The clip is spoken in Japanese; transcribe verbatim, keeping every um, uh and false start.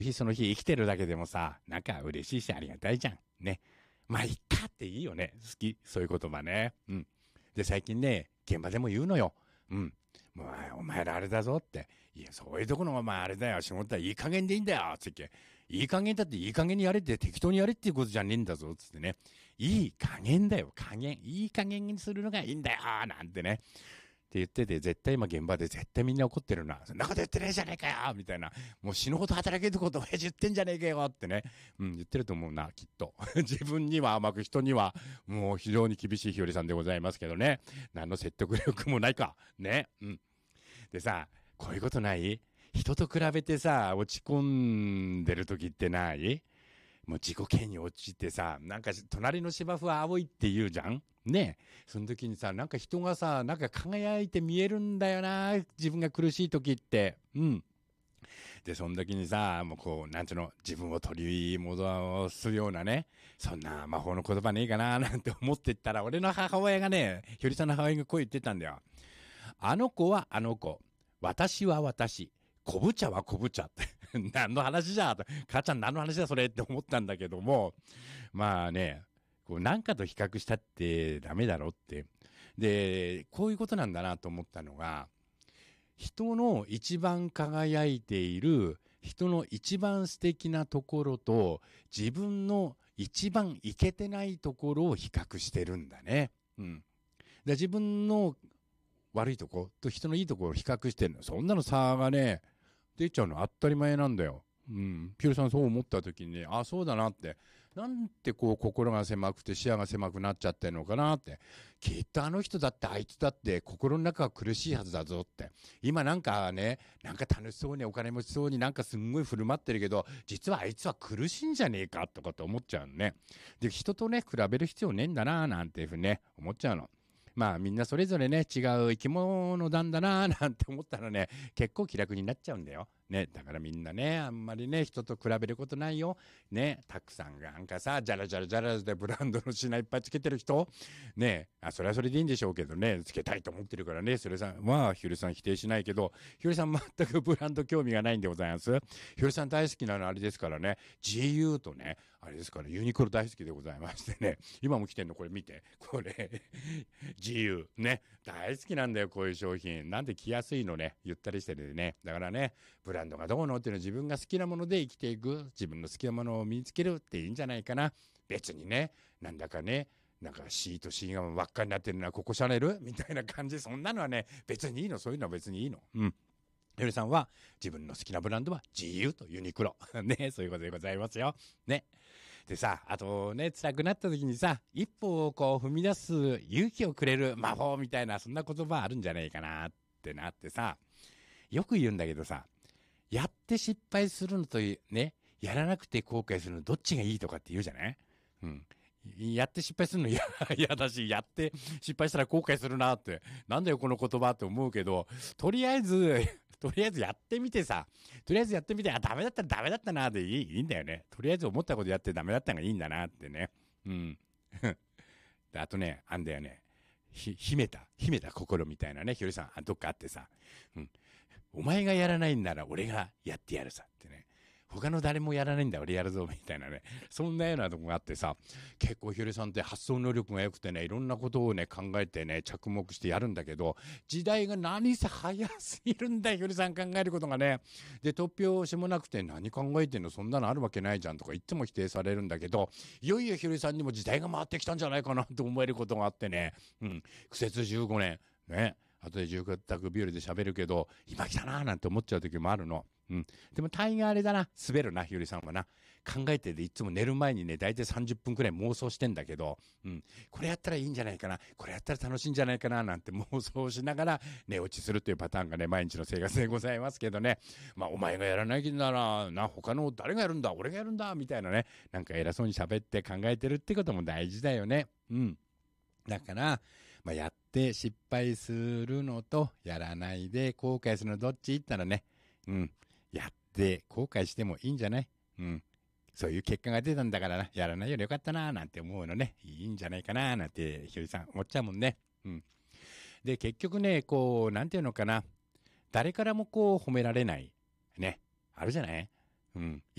日その日生きてるだけでもさ、なんか嬉しいしありがたいじゃん。ね。まあ、いっかっていいよね。好き。そういう言葉ね。うん。で、最近ね、現場でも言うのよ。うん。もう、お前らあれだぞって。いや、そういうところがまああれだよ。仕事はいい加減でいいんだよ。つって。いい加減だっていい加減にやれって適当にやれっていうことじゃねえんだぞ。つってね。いい加減だよ。加減。いい加減にするのがいいんだよ。なんてね。って言ってて、絶対今現場で絶対みんな怒ってるな。そんなこと言ってねえじゃねえかよみたいな。もう死ぬほど働けることを親父言ってんじゃねえかよってね。うん、言ってると思うな、きっと。自分には甘く人には、もう非常に厳しい日和さんでございますけどね。何の説得力もないか。ね。うん。でさ、こういうことない人と比べてさ、落ち込んでる時ってないもう自己嫌に落ちてさ、なんか隣の芝生は青いって言うじゃんねえ。その時にさ、なんか人がさ、なんか輝いて見えるんだよな。自分が苦しい時って。うん。で、その時にさ、もうこう、なんちゅうの、自分を取り戻すようなね、そんな魔法の言葉ねえかな、なんて思ってったら、俺の母親がね、ひよりさんの母親がこう言ってたんだよ。あの子はあの子。私は私。昆布茶は昆布茶って。何の話じゃと。母ちゃん何の話だそれって思ったんだけども。まあね、こう何かと比較したってダメだろって。で、こういうことなんだなと思ったのが、人の一番輝いている、人の一番素敵なところと、自分の一番イケてないところを比較してるんだね。うん。で、自分の悪いとこと人のいいところを比較してるの。そんなの差がね、出ちゃうの当たり前なんだよ。うん。ピュールさんそう思った時にね、あ、そうだなって。なんてこう心が狭くて視野が狭くなっちゃってるのかなって。きっとあの人だってあいつだって心の中は苦しいはずだぞって。今なんかね、なんか楽しそうにお金持ちそうになんかすんごい振る舞ってるけど、実はあいつは苦しいんじゃねえかとかって思っちゃうのね。で、人とね、比べる必要ねえんだななんていうふうにね、思っちゃうの。まあみんなそれぞれね、違う生き物なんだななんて思ったらね、結構気楽になっちゃうんだよ。ね、だからみんなね、あんまりね、人と比べることないよ。ね、たくさんがなんかさ、じゃらじゃらじゃらでブランドの品いっぱいつけてる人ね、あ、それはそれでいいんでしょうけどね、つけたいと思ってるからね、それさん、まあ、ひよりさん否定しないけど、ひよりさん全くブランド興味がないんでございます。ひよりさん大好きなのあれですからね、ジーユー とね、あれですから、ユニクロ大好きでございましてね、今も来てんのこれ見て、これ、ジーユー、ね、大好きなんだよ、こういう商品。なんで着やすいのね、ゆったりしてるね。だからね、ブランドがどうのっていうのは自分が好きなもので生きていく、自分の好きなものを身につけるっていいんじゃないかな。別にね、なんだかね、なんか C と C が輪っかになってるのはここシャネルみたいな感じ。そんなのはね、別にいいの。そういうのは別にいいの。うん。ひよりさんは自分の好きなブランドは ジーユー とユニクロ。ね、そういうことでございますよ。ね。でさ、あとね、辛くなった時にさ、一歩をこう踏み出す勇気をくれる魔法みたいな、そんな言葉あるんじゃないかなってなってさ、よく言うんだけどさ、やって失敗するのとね、やらなくて後悔するのどっちがいいとかって言うじゃない？うん。やって失敗するの嫌だし、やって失敗したら後悔するなって、なんだよこの言葉って思うけど、とりあえず、とりあえずやってみてさ、とりあえずやってみて、あ、ダメだったらダメだったなでいい、いいんだよね。とりあえず思ったことやってダメだったのがいいんだなってね。うん。であとね、あんだよね。ひ、秘めた、秘めた心みたいなね、ひよりさん、どっかあってさ、うん。お前がやらないんなら俺がやってやるさってね。他の誰もやらないんだ俺やるぞみたいなね。そんなようなとこがあってさ、結構ひよりさんって発想能力が良くてね、いろんなことをね考えてね、着目してやるんだけど、時代が何せ早すぎるんだよ、ひよりさん考えることがね。で、突拍子もなくて何考えてんのそんなのあるわけないじゃんとか言っても否定されるんだけど、いよいよひよりさんにも時代が回ってきたんじゃないかなと思えることがあってね。うん。苦節じゅうごねん。ね。後で住宅日和で喋るけど、今来たなーなんて思っちゃう時もあるの。うん。でも大概あれだな。滑るな、ひよりさんはな。考えてていつも寝る前にね、だいたいさんじゅっぷんくらい妄想してんだけど、うん。これやったらいいんじゃないかな。これやったら楽しいんじゃないかな、なんて妄想しながら寝落ちするっていうパターンがね、毎日の生活でございますけどね。まあ、お前がやらないなら、な、他の誰がやるんだ俺がやるんだみたいなね。なんか偉そうに喋って考えてるってことも大事だよね。うん。だから、まあ、やって失敗するのと、やらないで後悔するのどっち言ったらね、うん。やって後悔してもいいんじゃない？うん。そういう結果が出たんだからな、やらないよりよかったな、なんて思うのね。いいんじゃないかな、なんて、ひよりさん思っちゃうもんね。うん。で、結局ね、こう、なんていうのかな。誰からもこう褒められない。ね。あるじゃない？うん。